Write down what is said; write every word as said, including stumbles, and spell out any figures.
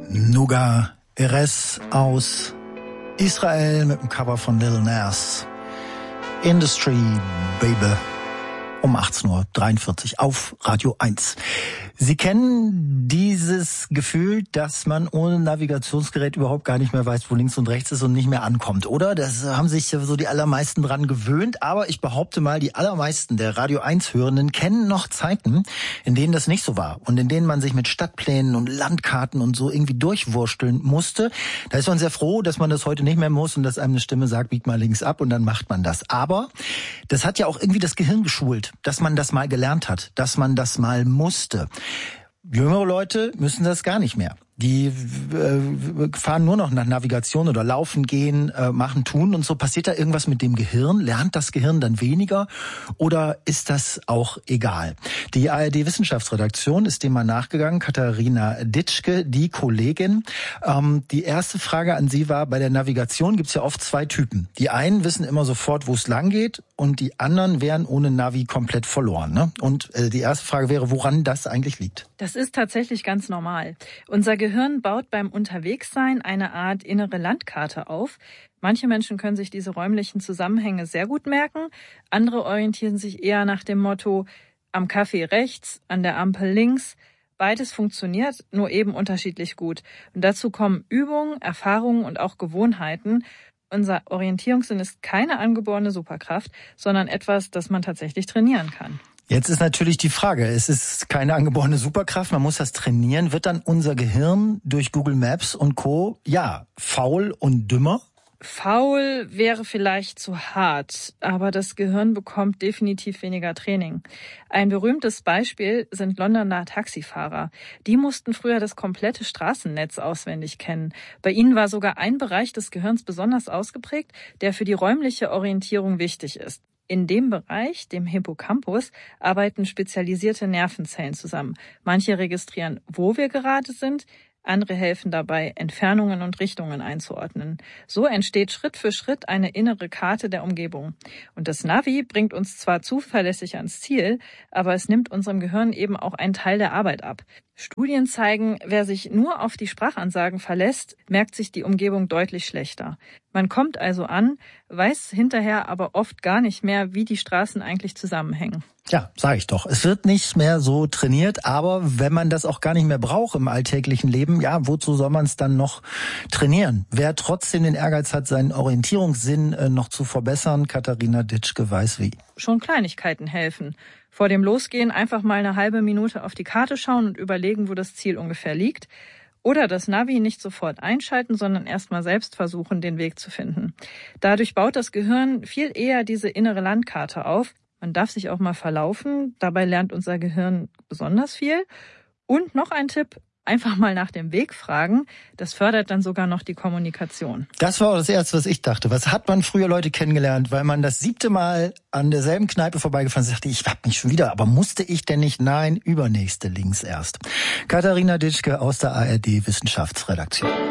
Noga Erez aus Israel mit dem Cover von Lil Nas. Industry Baby. Um achtzehn Uhr dreiundvierzig auf Radio eins. Sie kennen dieses Gefühl, dass man ohne Navigationsgerät überhaupt gar nicht mehr weiß, wo links und rechts ist und nicht mehr ankommt, oder? Das haben sich so die allermeisten dran gewöhnt. Aber ich behaupte mal, die allermeisten der Radio eins Hörenden kennen noch Zeiten, in denen das nicht so war. Und in denen man sich mit Stadtplänen und Landkarten und so irgendwie durchwursteln musste. Da ist man sehr froh, dass man das heute nicht mehr muss und dass einem eine Stimme sagt, bieg mal links ab und dann macht man das. Aber das hat ja auch irgendwie das Gehirn geschult, dass man das mal gelernt hat, dass man das mal musste. Jüngere Leute müssen das gar nicht mehr. Die äh, fahren nur noch nach Navigation oder laufen, gehen, äh, machen, tun und so. Passiert da irgendwas mit dem Gehirn? Lernt das Gehirn dann weniger oder ist das auch egal? Die A R D-Wissenschaftsredaktion ist dem mal nachgegangen. Katharina Ditschke, die Kollegin. Ähm, die erste Frage an Sie war, bei der Navigation gibt es ja oft zwei Typen. Die einen wissen immer sofort, wo es lang geht und die anderen wären ohne Navi komplett verloren. Ne? Und äh, die erste Frage wäre, woran das eigentlich liegt. Das ist tatsächlich ganz normal. Unser Gehirn baut beim Unterwegssein eine Art innere Landkarte auf. Manche Menschen können sich diese räumlichen Zusammenhänge sehr gut merken. Andere orientieren sich eher nach dem Motto, am Café rechts, an der Ampel links. Beides funktioniert, nur eben unterschiedlich gut. Und dazu kommen Übungen, Erfahrungen und auch Gewohnheiten. Unser Orientierungssinn ist keine angeborene Superkraft, sondern etwas, das man tatsächlich trainieren kann. Jetzt ist natürlich die Frage, es ist keine angeborene Superkraft, man muss das trainieren. Wird dann unser Gehirn durch Google Maps und Co. ja faul und dümmer? Faul wäre vielleicht zu hart, aber das Gehirn bekommt definitiv weniger Training. Ein berühmtes Beispiel sind Londoner Taxifahrer. Die mussten früher das komplette Straßennetz auswendig kennen. Bei ihnen war sogar ein Bereich des Gehirns besonders ausgeprägt, der für die räumliche Orientierung wichtig ist. In dem Bereich, dem Hippocampus, arbeiten spezialisierte Nervenzellen zusammen. Manche registrieren, wo wir gerade sind, andere helfen dabei, Entfernungen und Richtungen einzuordnen. So entsteht Schritt für Schritt eine innere Karte der Umgebung. Und das Navi bringt uns zwar zuverlässig ans Ziel, aber es nimmt unserem Gehirn eben auch einen Teil der Arbeit ab. Studien zeigen, wer sich nur auf die Sprachansagen verlässt, merkt sich die Umgebung deutlich schlechter. Man kommt also an, weiß hinterher aber oft gar nicht mehr, wie die Straßen eigentlich zusammenhängen. Ja, sage ich doch. Es wird nicht mehr so trainiert, aber wenn man das auch gar nicht mehr braucht im alltäglichen Leben, ja, wozu soll man es dann noch trainieren? Wer trotzdem den Ehrgeiz hat, seinen Orientierungssinn äh, noch zu verbessern, Katharina Ditschke weiß wie. Schon Kleinigkeiten helfen. Vor dem Losgehen einfach mal eine halbe Minute auf die Karte schauen und überlegen, wo das Ziel ungefähr liegt. Oder das Navi nicht sofort einschalten, sondern erst mal selbst versuchen, den Weg zu finden. Dadurch baut das Gehirn viel eher diese innere Landkarte auf. Man darf sich auch mal verlaufen. Dabei lernt unser Gehirn besonders viel. Und noch ein Tipp, einfach mal nach dem Weg fragen. Das fördert dann sogar noch die Kommunikation. Das war auch das Erste, was ich dachte. Was hat man früher Leute kennengelernt, weil man das siebte Mal an derselben Kneipe vorbeigefahren ist, dachte ich, ich hab mich schon wieder, aber musste ich denn nicht? Nein, übernächste links erst. Katharina Ditschke aus der A R D Wissenschaftsredaktion.